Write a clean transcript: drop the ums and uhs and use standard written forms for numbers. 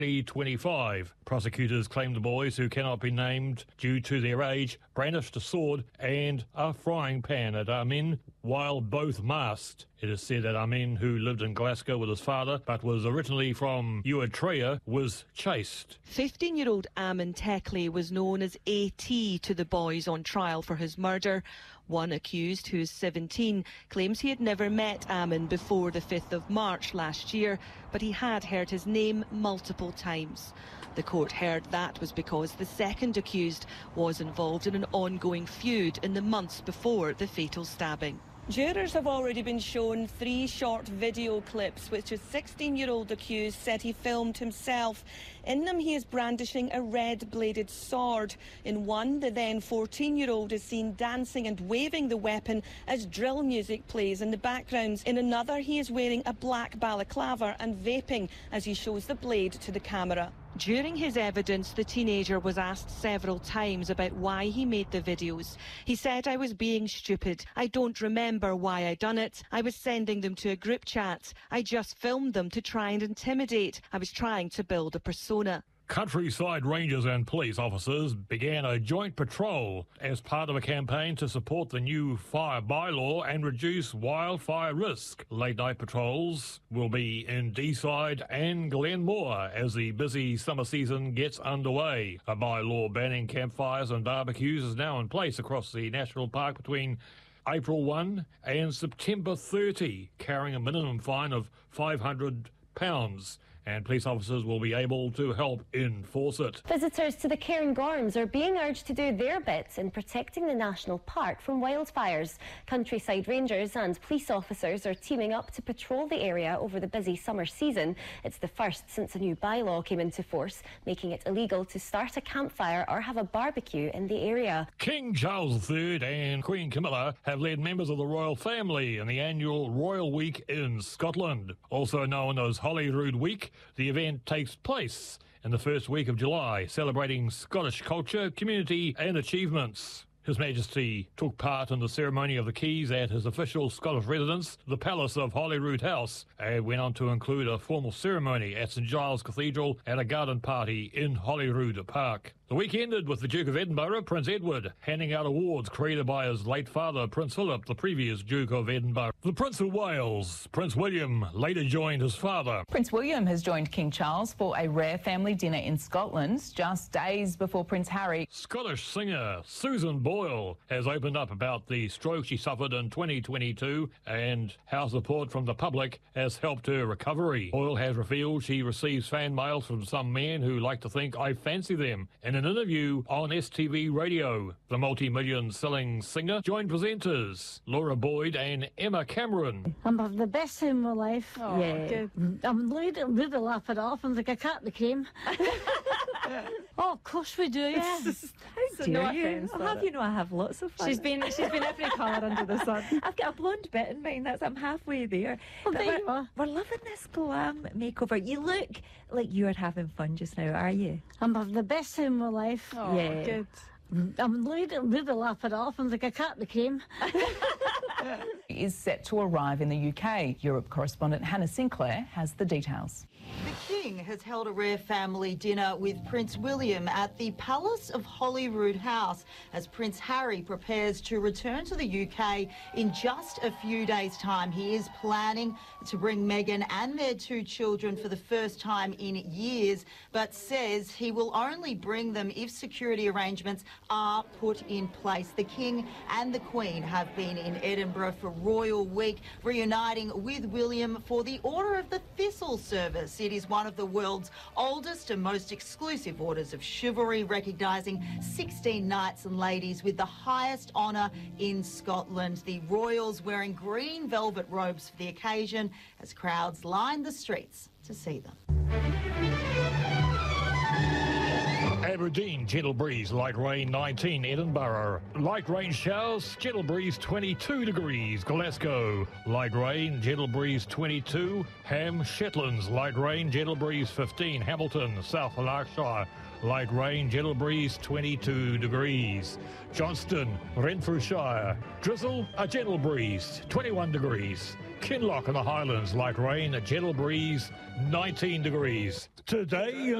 25. Prosecutors claim the boys, who cannot be named due to their age, brandished a sword and a frying pan at Amin while both masked. It is said that Amin, who lived in Glasgow with his father but was originally from Eritrea, was chased. 15-year-old Amin Tekle was known as AT to the boys on trial for his murder. One accused, who is 17, claims he had never met Amin before the 5th of March last year, but he had heard his name multiple times. The court heard that was because the second accused was involved in an ongoing feud in the months before the fatal stabbing. Jurors have already been shown 3 short video clips which a 16-year-old accused said he filmed himself. In them he is brandishing a red-bladed sword. In one, the then 14-year-old is seen dancing and waving the weapon as drill music plays in the background. In another, he is wearing a black balaclava and vaping as he shows the blade to the camera. During his evidence, the teenager was asked several times about why he made the videos. He said, "I was being stupid. I don't remember why I done it. I was sending them to a group chat. I just filmed them to try and intimidate. I was trying to build a persona." Countryside Rangers and police officers began a joint patrol as part of a campaign to support the new fire bylaw and reduce wildfire risk. Late-night patrols will be in Deeside and Glenmore as the busy summer season gets underway. A bylaw banning campfires and barbecues is now in place across the national park between April 1 and September 30, carrying a minimum fine of £500. And police officers will be able to help enforce it. Visitors to the Cairngorms are being urged to do their bits in protecting the national park from wildfires. Countryside Rangers and police officers are teaming up to patrol the area over the busy summer season. It's the first since a new bylaw came into force, making it illegal to start a campfire or have a barbecue in the area. King Charles III and Queen Camilla have led members of the royal family in the annual Royal Week in Scotland. Also known as Holyrood Week, the event takes place in the first week of July, celebrating Scottish culture, community and achievements. His Majesty took part in the ceremony of the keys at his official Scottish residence, the Palace of Holyrood House, and went on to include a formal ceremony at St Giles Cathedral and a garden party in Holyrood Park. The week ended with the Duke of Edinburgh, Prince Edward, handing out awards created by his late father, Prince Philip, the previous Duke of Edinburgh. The Prince of Wales, Prince William, later joined his father. Prince William has joined King Charles for a rare family dinner in Scotland, just days before Prince Harry. Scottish singer Susan Boyle has opened up about the stroke she suffered in 2022 and how support from the public has helped her recovery. Boyle has revealed she receives fan mail from some men who like to think I fancy them. In an interview on STV Radio, the multi-million selling singer joined presenters Laura Boyd and Emma Cameron. I'm having the best time of my life. Oh, yeah. Good. I'm really laughing it off and like a cat in the cream. Oh, of course we do, yeah. So no offence. I'll have you know I have lots of fun. She's been every colour under the sun. I've got a blonde bit in mine. I'm halfway there. Well, there you are. We're loving this glam makeover. You look like you're having fun just now, are you? I'm having the best time of my life. Oh, yeah. Good. I'm really laughing it off and like a cat in the cream. Is set to arrive in the UK. Europe correspondent Hannah Sinclair has the details. The King has held a rare family dinner with Prince William at the Palace of Holyrood House as Prince Harry prepares to return to the UK in just a few days' time. He is planning to bring Meghan and their 2 children for the first time in years, but says he will only bring them if security arrangements are put in place. The King and the Queen have been in Edinburgh for Royal Week, reuniting with William for the Order of the Thistle service. It is one of the world's oldest and most exclusive orders of chivalry, recognising 16 knights and ladies with the highest honour in Scotland. The royals wearing green velvet robes for the occasion as crowds line the streets to see them. Aberdeen, gentle breeze, light rain 19. Edinburgh, light rain showers, gentle breeze 22 degrees. Glasgow, light rain, gentle breeze 22. Ham, Shetlands, light rain, gentle breeze 15. Hamilton, South Lanarkshire, light rain, gentle breeze 22 degrees. Johnston, Renfrewshire, drizzle, a gentle breeze 21 degrees. Kinloch in the Highlands, light rain, a gentle breeze, 19 degrees. Today